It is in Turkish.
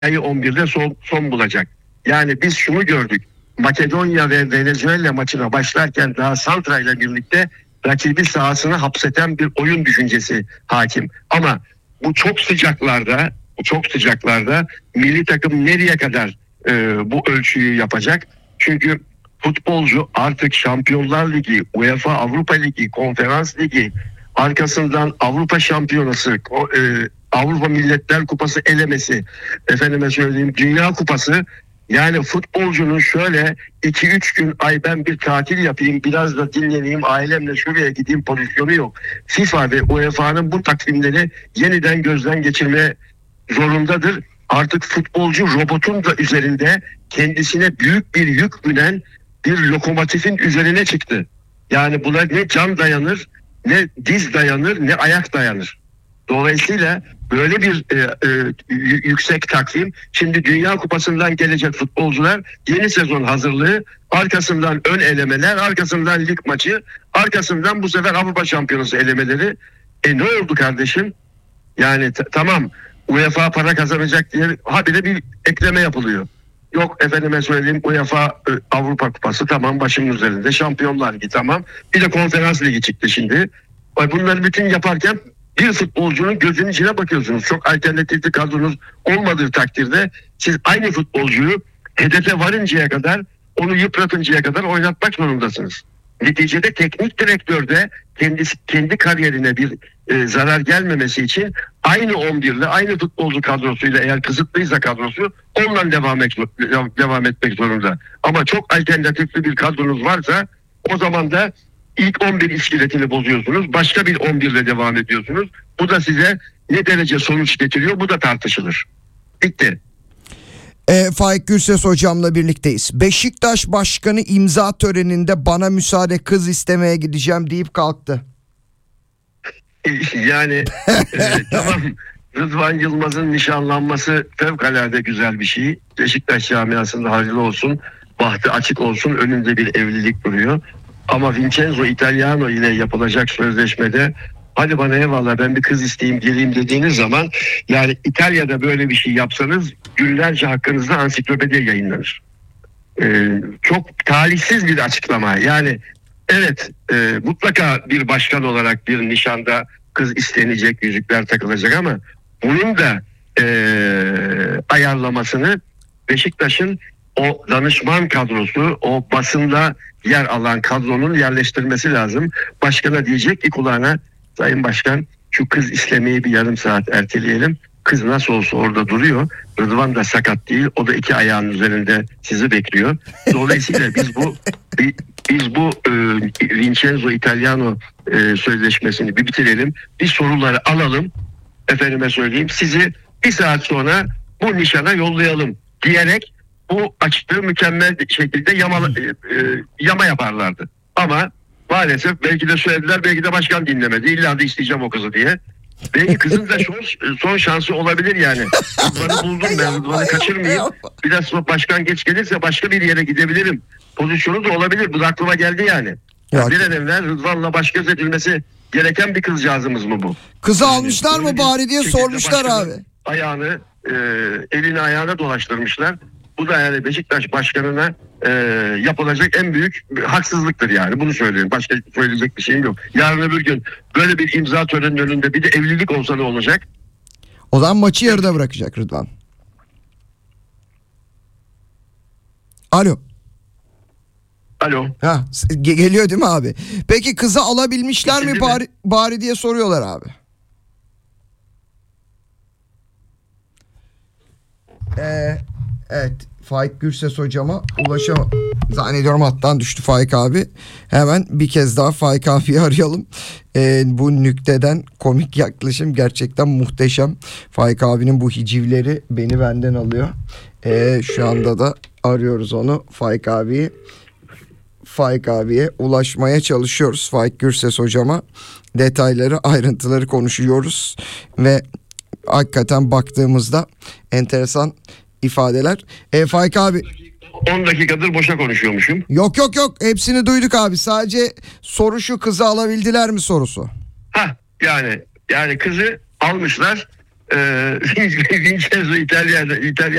11'de son bulacak. Yani biz şunu gördük. Makedonya ve Venezuela maçına başlarken daha Santra ile birlikte rakibi sahasını hapseten bir oyun düşüncesi hakim. Ama bu çok sıcaklarda milli takım nereye kadar bu ölçüyü yapacak? Çünkü futbolcu artık Şampiyonlar Ligi, UEFA Avrupa Ligi, Konferans Ligi, arkasından Avrupa Şampiyonası, Avrupa Milletler Kupası elemesi, efendime söyleyeyim Dünya Kupası. Yani futbolcunun şöyle 2-3 gün ben bir tatil yapayım, biraz da dinleneyim, ailemle şuraya gideyim pozisyonu yok. FIFA ve UEFA'nın bu takvimleri yeniden gözden geçirme zorundadır. Artık futbolcu robotun da üzerinde kendisine büyük bir yük binen bir lokomotifin üzerine çıktı. Yani buna ne can dayanır, ne diz dayanır, ne ayak dayanır. Dolayısıyla böyle bir yüksek takvim. Şimdi Dünya Kupası'ndan gelecek futbolcular yeni sezon hazırlığı, arkasından ön elemeler, arkasından lig maçı, arkasından bu sefer Avrupa Şampiyonası elemeleri. Ne oldu kardeşim? Yani tamam UEFA para kazanacak diye habire bir ekleme yapılıyor. Yok efendime söyleyeyim UEFA Avrupa Kupası tamam başımın üzerinde. Şampiyonlar Ligi tamam. Bir de Konferans Ligi çıktı şimdi. Bunları bütün yaparken bir futbolcunun gözünün içine bakıyorsunuz. Çok alternatifli kadronuz olmadığı takdirde siz aynı futbolcuyu hedefe varıncaya kadar, onu yıpratıncaya kadar oynatmak zorundasınız. Neticede teknik direktör de kendi kariyerine bir zarar gelmemesi için aynı 11'le, aynı futbolcu kadrosuyla eğer kısıtlıysa kadrosu ondan devam etmek zorunda. Ama çok alternatifli bir kadronuz varsa o zaman da İlk 11 iskeletini bozuyorsunuz. Başka bir 11 ile devam ediyorsunuz. Bu da size ne derece sonuç getiriyor? Bu da tartışılır. Bitti. Faik Gürses hocamla birlikteyiz. Beşiktaş Başkanı imza töreninde bana müsaade kız istemeye gideceğim deyip kalktı. Yani tamam, Rıdvan Yılmaz'ın nişanlanması fevkalade güzel bir şey. Beşiktaş camiasında hayırlı olsun. Bahtı açık olsun. Önünde bir evlilik duruyor. Ama Vincenzo Italiano ile yapılacak sözleşmede hadi bana eyvallah ben bir kız isteyeyim geleyim dediğiniz zaman yani İtalya'da böyle bir şey yapsanız günlerce hakkınızda ansiklopedi yayınlanır. Çok talihsiz bir açıklama. Yani evet mutlaka bir başkan olarak bir nişanda kız istenecek, yüzükler takılacak ama bunun da ayarlamasını Beşiktaş'ın o danışman kadrosu, o basında yer alan kadronun yerleştirmesi lazım. Başkana diyecek ki kulağına Sayın Başkan şu kız istemeyi bir yarım saat erteleyelim. Kız nasıl olsa orada duruyor. Rıdvan da sakat değil. O da 2 ayağının üzerinde sizi bekliyor. Dolayısıyla biz bu Vincenzo Italiano sözleşmesini bir bitirelim. Bir soruları alalım. Efendime söyleyeyim sizi bir saat sonra bu nişana yollayalım diyerek bu açıklığı mükemmel şekilde yama yaparlardı. Ama maalesef belki de söylediler, belki de başkan dinlemedi. İlla da isteyeceğim o kızı diye. Belki kızın da son şansı olabilir yani. Rıdvan'ı buldum ben, Rıdvan'ı kaçırmayayım. Biraz başkan geç gelirse başka bir yere gidebilirim. Pozisyonu da olabilir. Bu da aklıma geldi yani. Bir an evvel Rıdvan'la baş göz edilmesi gereken bir kızcağızımız mı bu? Kızı almışlar mı bari diye sormuşlar abi. Ayağını, elini ayağına dolaştırmışlar. Bu da yani Beşiktaş başkanına yapılacak en büyük haksızlıktır yani. Bunu söyleyeyim. Başka söyleyecek bir şeyim yok. Yarın öbür gün böyle bir imza töreninin önünde bir de evlilik olsa ne olacak? O zaman maçı yarıda bırakacak Rıdvan. Alo. Alo. Geliyor değil mi abi? Peki kızı alabilmişler mi bari diye soruyorlar abi. Evet, Faik Gürses hocama zannediyorum hattan düştü Faik abi. Hemen bir kez daha Faik abiyi arayalım. Bu nükteden komik yaklaşım gerçekten muhteşem. Faik abinin bu hicivleri beni benden alıyor. Şu anda da arıyoruz onu, Faik abiyi. Faik abiye ulaşmaya çalışıyoruz. Faik Gürses hocama detayları, ayrıntıları konuşuyoruz ve hakikaten baktığımızda enteresan ifadeler. Faik abi 10 dakikadır boşa konuşuyormuşum. Yok hepsini duyduk abi. Sadece soru şu, kızı alabildiler mi sorusu. Yani kızı almışlar. Vincenzo İtalyan